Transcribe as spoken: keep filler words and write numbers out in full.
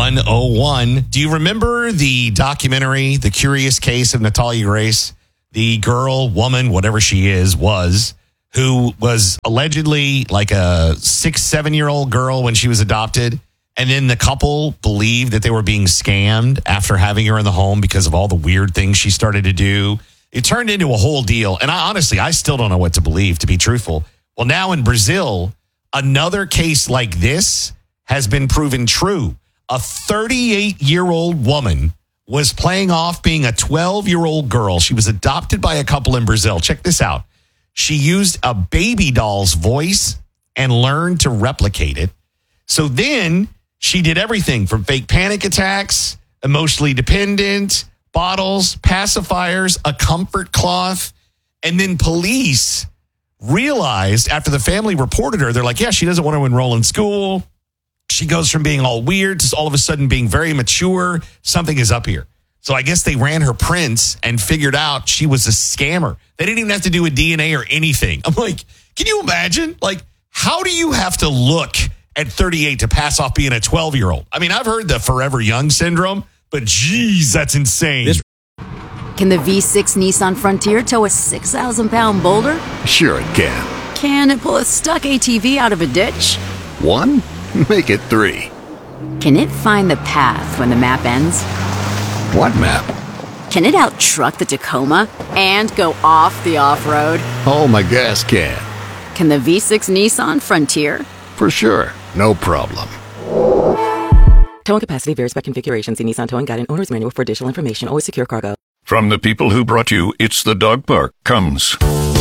one oh one. Do you remember the documentary, The Curious Case of Natalia Grace? The girl, woman, whatever she is, was, who was allegedly like a six, seven-year-old girl when she was adopted. And then the couple believed that they were being scammed after having her in the home because of all the weird things she started to do. It turned into a whole deal. And I honestly, I still don't know what to believe, to be truthful. Well, now in Brazil, another case like this has been proven true. A thirty-eight-year-old woman was playing off being a twelve-year-old girl. She was adopted by a couple in Brazil. Check this out. She used a baby doll's voice and learned to replicate it. So then she did everything from fake panic attacks, emotionally dependent, bottles, pacifiers, a comfort cloth. And then police realized after the family reported her, they're like, yeah, she doesn't want to enroll in school. She goes from being all weird to all of a sudden being very mature. Something is up here. So I guess they ran her prints and figured out she was a scammer. They didn't even have to do a D N A or anything. I'm like, can you imagine? Like, how do you have to look at thirty-eight to pass off being a twelve-year-old? I mean, I've heard the forever young syndrome, but geez, that's insane. This- Can the V six Nissan Frontier tow a six thousand pound boulder? Sure it can. Can it pull a stuck A T V out of a ditch? One? Make it three. Can it find the path when the map ends? What map? Can it out-truck the Tacoma and go off the off-road? Oh, my gas can. Can the V six Nissan Frontier? For sure. No problem. Towing capacity varies by configuration. See Nissan Towing Guide and Owner's Manual for additional information. Always secure cargo. From the people who brought you It's the Dog Park comes